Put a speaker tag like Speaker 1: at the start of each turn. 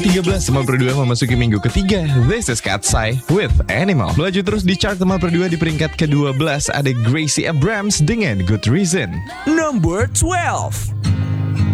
Speaker 1: 13 Teman Berdua memasuki minggu ketiga. This is Katsai with Animal. Melaju terus di chart Teman Berdua di peringkat ke-12 ada Gracie Abrams dengan Good Reason.
Speaker 2: Number 12.